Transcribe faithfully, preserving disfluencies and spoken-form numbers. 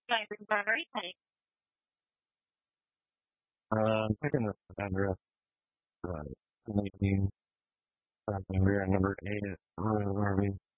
Uh, I'm picking this address, uh, nineteen, uh, we're at number eight at Royal R V.